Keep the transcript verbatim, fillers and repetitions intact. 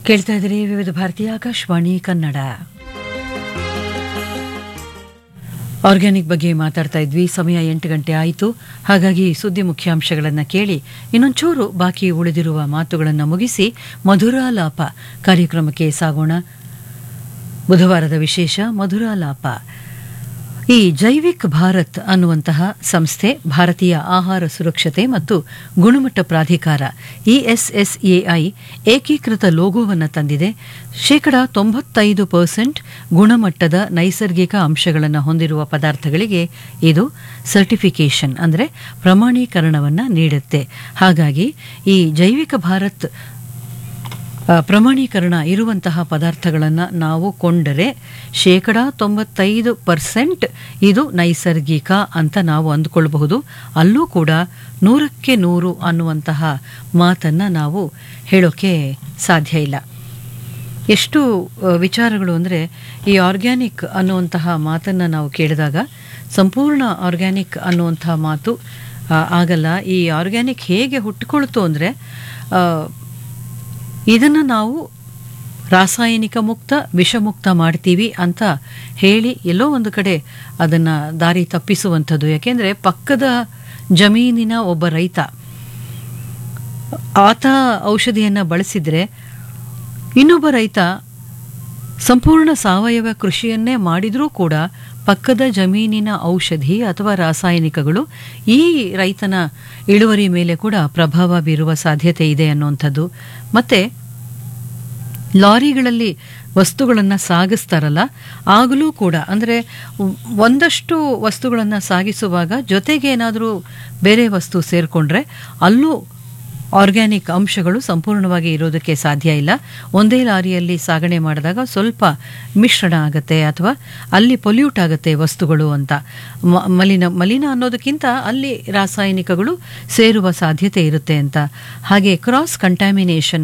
ಕೇಳ್ತಾ ಇದ್ದೀರಿ ವಿವಿಧ ಭಾರತೀಯ ಆಕಾಶವಾಣಿ ಕನ್ನಡ. ಆರ್ಗ್ಯಾನಿಕ್ ಬಗ್ಗೆ ಮಾತಾಡ್ತಾ ಇದ್ವಿ. ಸಮಯ ಎಂಟು ಗಂಟೆ ಆಯಿತು. ಹಾಗಾಗಿ ಸುದ್ದಿ ಮುಖ್ಯಾಂಶಗಳನ್ನು ಕೇಳಿ ಇನ್ನೊಂಚೂರು ಬಾಕಿ ಉಳಿದಿರುವ ಮಾತುಗಳನ್ನು ಮುಗಿಸಿ ಮಧುರಾಲಾಪ ಕಾರ್ಯಕ್ರಮಕ್ಕೆ ಸಾಗೋಣ. ಬುಧವಾರದ ವಿಶೇಷ ಮಧುರಾಲಾಪ. ಈ ಜೈವಿಕ್ ಭಾರತ್ ಅನ್ನುವಂತಹ ಸಂಸ್ಥೆ ಭಾರತೀಯ ಆಹಾರ ಸುರಕ್ಷತೆ ಮತ್ತು ಗುಣಮಟ್ಟ ಪ್ರಾಧಿಕಾರ ಇಎಸ್ಎಸ್ಎಐ ಏಕೀಕೃತ ಲೋಗೋವನ್ನು ತಂದಿದೆ. ಶೇಕಡ ತೊಂಬತ್ತೈದು ಪರ್ಸೆಂಟ್ ಗುಣಮಟ್ಟದ ನೈಸರ್ಗಿಕ ಅಂಶಗಳನ್ನು ಹೊಂದಿರುವ ಪದಾರ್ಥಗಳಿಗೆ ಇದು ಸರ್ಟಿಫಿಕೇಶನ್ ಅಂದರೆ ಪ್ರಮಾಣೀಕರಣವನ್ನು ನೀಡುತ್ತೆ. ಹಾಗಾಗಿ ಈ ಜೈವಿಕ ಭಾರತ್ ಪ್ರಮಾಣೀಕರಣ ಇರುವಂತಹ ಪದಾರ್ಥಗಳನ್ನು ನಾವು ಕೊಂಡರೆ ಶೇಕಡ ತೊಂಬತ್ತೈದು ಪರ್ಸೆಂಟ್ ಇದು ನೈಸರ್ಗಿಕ ಅಂತ ನಾವು ಅಂದುಕೊಳ್ಳಬಹುದು. ಅಲ್ಲೂ ಕೂಡ ನೂರಕ್ಕೆ ನೂರು ಅನ್ನುವಂತಹ ಮಾತನ್ನು ನಾವು ಹೇಳೋಕ್ಕೆ ಸಾಧ್ಯ ಇಲ್ಲ. ಎಷ್ಟು ವಿಚಾರಗಳು ಅಂದರೆ ಈ ಆರ್ಗ್ಯಾನಿಕ್ ಅನ್ನುವಂತಹ ಮಾತನ್ನು ನಾವು ಕೇಳಿದಾಗ ಸಂಪೂರ್ಣ ಆರ್ಗ್ಯಾನಿಕ್ ಅನ್ನುವಂತಹ ಮಾತು ಆಗಲ್ಲ. ಈ ಆರ್ಗ್ಯಾನಿಕ್ ಹೇಗೆ ಹುಟ್ಟುಕೊಳ್ತು ಅಂದರೆ ಇದನ್ನು ನಾವು ರಾಸಾಯನಿಕ ಮುಕ್ತ ವಿಷಮುಕ್ತ ಮಾಡ್ತೀವಿ ಅಂತ ಹೇಳಿ ಎಲ್ಲೋ ಒಂದು ಕಡೆ ಅದನ್ನು ದಾರಿ ತಪ್ಪಿಸುವಂಥದ್ದು. ಯಾಕೆಂದರೆ ಪಕ್ಕದ ಜಮೀನಿನ ಒಬ್ಬ ರೈತ ಆತ ಔಷಧಿಯನ್ನು ಬಳಸಿದರೆ ಇನ್ನೊಬ್ಬ ರೈತ ಸಂಪೂರ್ಣ ಸಾವಯವ ಕೃಷಿಯನ್ನೇ ಮಾಡಿದರೂ ಕೂಡ ಪಕ್ಕದ ಜಮೀನಿನ ಔಷಧಿ ಅಥವಾ ರಾಸಾಯನಿಕಗಳು ಈ ರೈತನ ಇಳುವರಿ ಮೇಲೆ ಕೂಡ ಪ್ರಭಾವ ಬೀರುವ ಸಾಧ್ಯತೆ ಇದೆ ಅನ್ನುವಂಥದ್ದು. ಮತ್ತು ಲಾರಿಗಳಲ್ಲಿ ವಸ್ತುಗಳನ್ನು ಸಾಗಿಸ್ತಾರಲ್ಲ, ಆಗಲೂ ಕೂಡ ಅಂದರೆ ಒಂದಷ್ಟು ವಸ್ತುಗಳನ್ನು ಸಾಗಿಸುವಾಗ ಜೊತೆಗೆ ಏನಾದರೂ ಬೇರೆ ವಸ್ತು ಸೇರಿಕೊಂಡ್ರೆ ಅಲ್ಲೂ ಆರ್ಗ್ಯಾನಿಕ್ ಅಂಶಗಳು ಸಂಪೂರ್ಣವಾಗಿ ಇರೋದಕ್ಕೆ ಸಾಧ್ಯ ಇಲ್ಲ. ಒಂದೇ ಲಾರಿಯಲ್ಲಿ ಸಾಗಣೆ ಮಾಡಿದಾಗ ಸ್ವಲ್ಪ ಮಿಶ್ರಣ ಆಗುತ್ತೆ ಅಥವಾ ಅಲ್ಲಿ ಪೊಲ್ಯೂಟ್ ಆಗುತ್ತೆ ವಸ್ತುಗಳು ಅಂತ. ಮಲಿನ ಮಲಿನ ಅನ್ನೋದಕ್ಕಿಂತ ಅಲ್ಲಿ ರಾಸಾಯನಿಕಗಳು ಸೇರುವ ಸಾಧ್ಯತೆ ಇರುತ್ತೆ ಅಂತ. ಹಾಗೆ ಕ್ರಾಸ್ ಕಂಟ್ಯಾಮಿನೇಷನ್